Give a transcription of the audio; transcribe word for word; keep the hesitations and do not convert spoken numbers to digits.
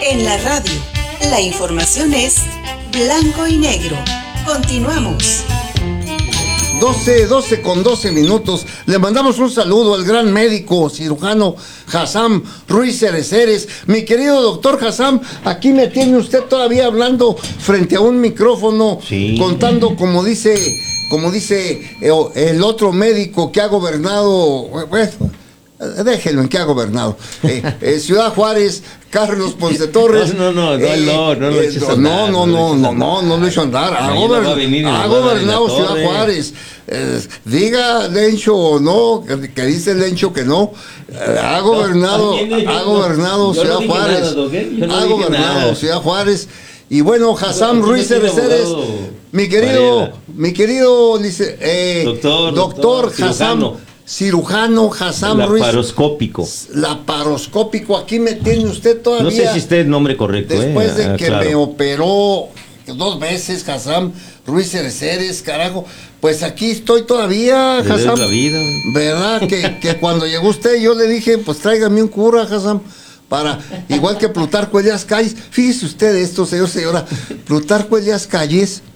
En la radio, la información es blanco y negro. Continuamos. doce, doce con doce minutos. Le mandamos un saludo al gran médico cirujano Hassam Ruiz Cereceres. Mi querido doctor Hassam, aquí me tiene usted todavía hablando frente a un micrófono, sí, contando como dice, como dice el otro médico que ha gobernado, bueno, déjenlo en que ha gobernado. Eh, eh, Ciudad Juárez, Carlos Ponce Torres. No, no, no, eh, no, no, eh, no, no, no, no, no, no, no lo he hecho andar. Ha, gobern, ha gobernado Ciudad Juárez. Eh, diga Lencho o no, que, que dice Lencho que no. Eh, ha gobernado, ha gobernado Ciudad Juárez. Ha gobernado Ciudad Juárez. Y bueno, Hassam Ruiz Cereceres, mi querido, mi querido eh, doctor, doctor Hassam. Cirujano Hassam Ruiz. Laparoscópico. Laparoscópico, aquí me tiene usted todavía. No sé si esté el nombre correcto. Después eh, de que claro. me operó dos veces Hassam Ruiz Cereceres, carajo. Pues aquí estoy todavía, Hassam. La vida. ¿Verdad? Que, que cuando llegó usted yo le dije, pues tráigame un cura, Hassam. Para, igual que Plutarco Elías Calles. Fíjese usted esto, señor, señora. Plutarco Elías Calles